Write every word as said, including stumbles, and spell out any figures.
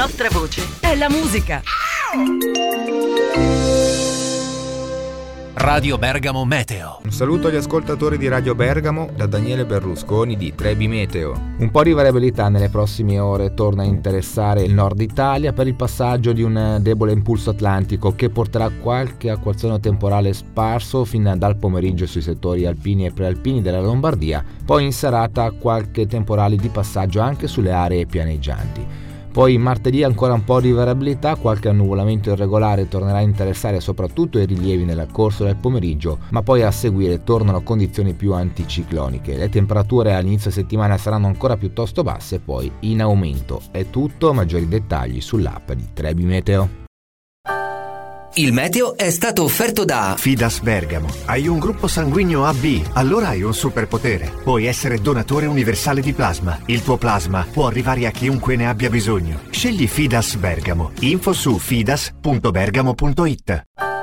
nostra voce è la musica. Radio Bergamo Meteo. Un saluto agli ascoltatori di Radio Bergamo da Daniele Berlusconi di Trebi Meteo. Un po' di variabilità nelle prossime ore torna a interessare il nord Italia per il passaggio di un debole impulso atlantico che porterà qualche acquazzone temporale sparso fin dal pomeriggio sui settori alpini e prealpini della Lombardia, poi in serata qualche temporale di passaggio anche sulle aree pianeggianti. Poi martedì ancora un po' di variabilità, qualche annuvolamento irregolare tornerà a interessare soprattutto i rilievi nel corso del pomeriggio, ma poi a seguire tornano condizioni più anticicloniche. Le temperature all'inizio settimana saranno ancora piuttosto basse, poi in aumento. È tutto, maggiori dettagli sull'app di Trebi Meteo. Il meteo è stato offerto da Fidas Bergamo. Hai un gruppo sanguigno A B, allora hai un superpotere. Puoi essere donatore universale di plasma. Il tuo plasma può arrivare a chiunque ne abbia bisogno. Scegli Fidas Bergamo. Info su fidas punto bergamo punto it.